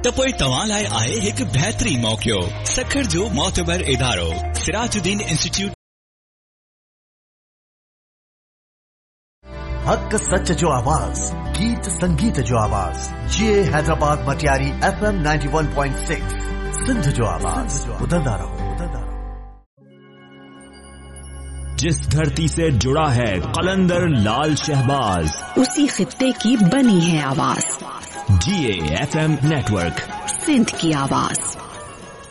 त पोइ तव्हां लाइ आहे हिकु बहितरीन मौक़ो। सखर जो मोतबर इदारो सिराजुद्दीन इंस्टीट्यूट। हक सच जो आवाज, गीत संगीत जो आवाज, ये हैदराबाद मटियारी FM 91.6 सिंध जो आवाज। उधरदा रहो। जिस धरती से जुड़ा है कलंदर लाल शहबाज, उसी खित्ते की बनी है आवाज। GA FM नेटवर्क, सिंध की आवाज।